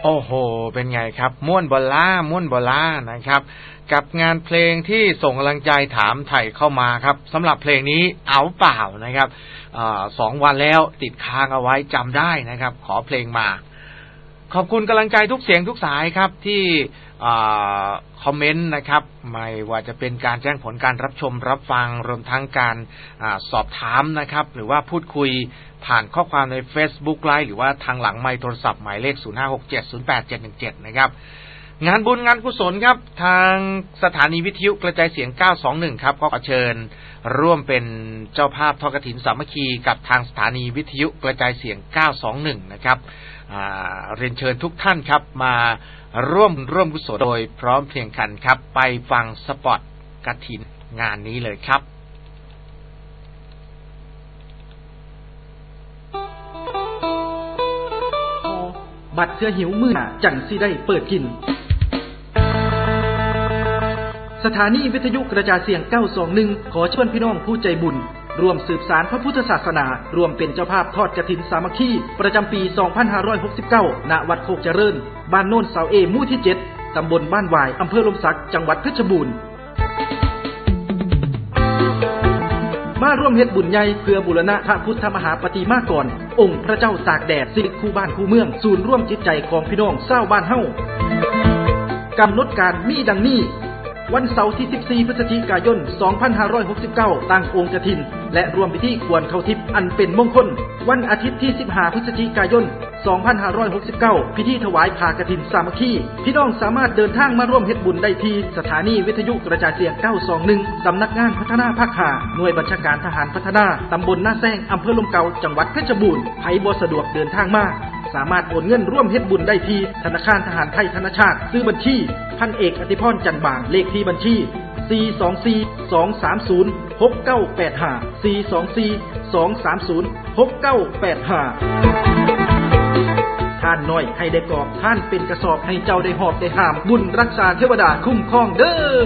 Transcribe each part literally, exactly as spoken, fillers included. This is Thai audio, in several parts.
โอ้โหเป็นไงครับม่วนบอลล่าม่วนบอลล่านะครับกับงานเพลงที่ส่งกำลังใจถามไถ่เข้ามาครับสำหรับเพลงนี้เอาเปล่านะครับอสองวันแล้วติดค้างเอาไว้จำได้นะครับขอเพลงมาขอบคุณกำลังใจทุกเสียงทุกสายครับที่คอมเมนต์นะครับไม่ว่าจะเป็นการแจ้งผลการรับชมรับฟังรวมทั้งการอสอบถามนะครับหรือว่าพูดคุยผ่านข้อความใน Facebook Live หรือว่าทางหลังไมค์โทรศัพท์หมายเลขศูนย์ ห้า หก เจ็ด ศูนย์ แปด เจ็ด หนึ่ง เจ็ดนะครับงานบุญงานกุศลครับทางสถานีวิทยุกระจายเสียงเก้าสองหนึ่งครับก็ขอเชิญร่วมเป็นเจ้าภาพทอดกฐินสามัคคีกับทางสถานีวิทยุกระจายเสียงเก้าสองหนึ่งนะครับเรียนเชิญทุกท่านครับมาร่วมร่วมกุศลโดยพร้อมเพรียงกันครับไปฟังสปอตกฐินงานนี้เลยครับบัดเสื้อหิวมื้อหน้าจังสิได้เปิดกินสถานีวิทยุกระจายเสียงเก้าสองหนึ่งขอเชิญพี่น้องผู้ใจบุญร่วมสืบสานพระพุทธศาสนารวมเป็นเจ้าภาพทอดกฐินสามัคคีประจำปีสองพันห้าร้อยหกสิบเก้าณวัดโคกเจริญบ้านโน่นเสาเอหมู่ที่เจ็ดตำบลบ้านหวายอำเภอลมสักจังหวัดเพชรบูรณ์มาร่วมเฮ็ดบุญใหญ่เพื่อบูรณะพระพุทธมหาปฏิมากรองค์พระเจ้าตากแดดสิริคู่บ้านคู่เมืองศูนย์ร่วมจิตใจของพี่น้องชาวบ้านเฮากำหนดการมีดังนี้วันเสาร์ที่สิบสี่พฤศจิกายนสองพันห้าร้อยหกสิบเก้าตั้งองค์กฐินและรวมพิธีกวนเข้าทิพย์อันเป็นมงคลวันอาทิตย์ที่สิบห้าพฤศจิกายนสองพันห้าร้อยหกสิบเก้าพิธีถวายผ้ากฐินสามัคคีพี่น้องสามารถเดินทางมาร่วมเฮ็ดบุญได้ที่สถานีวิทยุกระจายเสียงเก้าสองหนึ่งสำนักงานพัฒนาภาคห้าหน่วยบัญชาการทหารพัฒนาตำบลนาแซงอำเภอลมเก่าจังหวัดเพชรบูรณ์ไผบ่สะดวกเดินทางมาสามารถโอนเงินร่วมเฮ็ดบุญได้ที่ธนาคารทหารไทยธนชาติชื่อบัญชีพันเอกอธิพรจันทร์บางเลขที่บัญชีสี่ สอง สี่ สอง สาม ศูนย์ หก เก้า แปด ห้า สี่ สอง สี่ สอง สาม ศูนย์ หก เก้า แปด ห้าท่านน้อยให้ได้กอบท่านเป็นกระสอบให้เจ้าได้หอบได้หามบุญรักษาเทวดาคุ้มครองเด้อ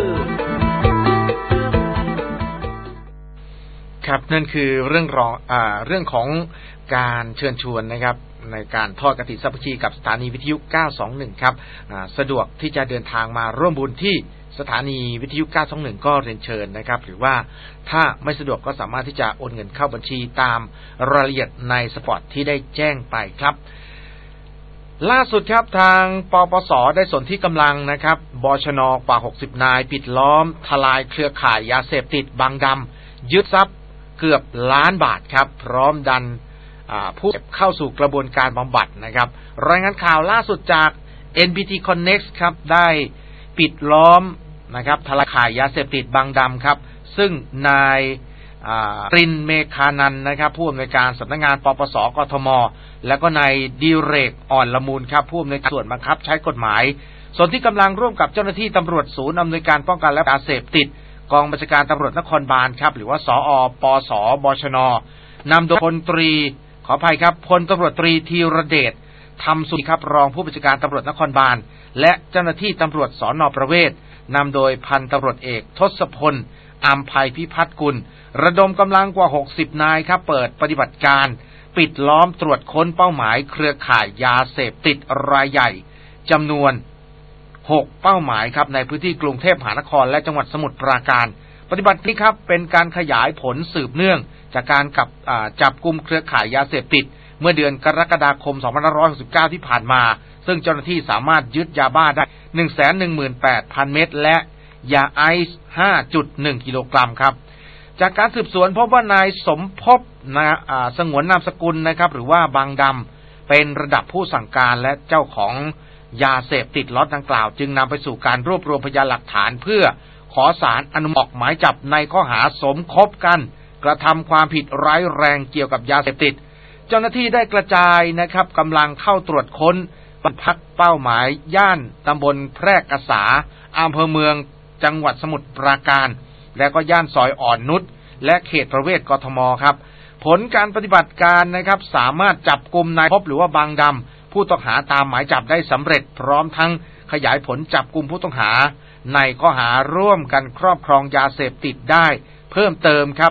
ครับนั่นคือเรื่องรองอ่าเรื่องของการเชิญชวนนะครับในการทอดกฐินสามัคคีกับสถานีวิทยุเก้าสองหนึ่งครับสะดวกที่จะเดินทางมาร่วมบุญที่สถานีวิทยุเก้าสองหนึ่งก็เรียนเชิญนะครับหรือว่าถ้าไม่สะดวกก็สามารถที่จะโอนเงินเข้าบัญชีตามรายละเอียดในสปอตที่ได้แจ้งไปครับล่าสุดครับทางปปสได้สนที่กำลังนะครับบชน.กว่าหกสิบนายปิดล้อมทลายเครือข่ายยาเสพติดบางดำยึดทรัพย์เกือบล้านบาทครับพร้อมดันผู้เข้าสู่กระบวนการบำบัดนะครับรายงานข่าวล่าสุดจาก เอ็น พี ที Connect ครับได้ปิดล้อมนะครับทลายข่ายยาเสพติดบางดำครับซึ่งนายปรินเมฆานันท์นะครับผู้อำนวยการสำนักงานปปสกทมแล้วก็นายดิเรกอ่อนละมูลครับผู้อำนวยการส่วนบังคับใช้กฎหมายส่วนที่กำลังร่วมกับเจ้าหน้าที่ตำรวจศูนย์อำนวยการป้องกันและยาเสพติดกองบัญชาการตำรวจนครบาลครับหรือว่าสอปสบชนนำโดยพลตรีขออภัยครับพลตำรวจตรีธีรเดชธรรมสุขครับรองผู้บัญชาการตำรวจนครบาลและเจ้าหน้าที่ตำรวจสน.ประเวศนำโดยพันตำรวจเอกทศพลอำไพพิพัฒน์กุลระดมกำลังกว่าหกสิบนายครับเปิดปฏิบัติการปิดล้อมตรวจค้นเป้าหมายเครือข่ายยาเสพติดรายใหญ่จำนวนหกเป้าหมายครับในพื้นที่กรุงเทพมหานครและจังหวัดสมุทรปราการปฏิบัตินี้ครับเป็นการขยายผลสืบเนื่องจากการกับจับกุมเครือข่ายยาเสพติดเมื่อเดือนกรกฎาคมสองพันห้าร้อยหกสิบเก้าที่ผ่านมาซึ่งเจ้าหน้าที่สามารถยึดยาบ้าได้ หนึ่งแสนหนึ่งหมื่นแปดพัน เม็ดและยาไอซ์ ห้าจุดหนึ่ง กิโลกรัมครับจากการสืบสวนพบว่านายสมภพนะสงวนนามสกุลนะครับหรือว่าบางดำเป็นระดับผู้สั่งการและเจ้าของยาเสพติดล็อตดังกล่าวจึงนำไปสู่การรวบรวมพยานหลักฐานเพื่อขอศาลอนุมัติออกหมายจับในข้อหาสมคบกันกระทำความผิดร้ายแรงเกี่ยวกับยาเสพติดเจ้าหน้าที่ได้กระจายนะครับกำลังเข้าตรวจค้นบ้านพักเป้าหมายย่านตำบลแพรกษาอำเภอเมืองจังหวัดสมุทรปราการและก็ย่านซอยอ่อนนุชและเขตประเวศกทมครับผลการปฏิบัติการนะครับสามารถจับกุมนายพบหรือว่าบางดำผู้ต้องหาตามหมายจับได้สำเร็จพร้อมทั้งขยายผลจับกุมผู้ต้องหาในข้อหาร่วมกันครอบครองยาเสพติดได้เพิ่มเติมครับ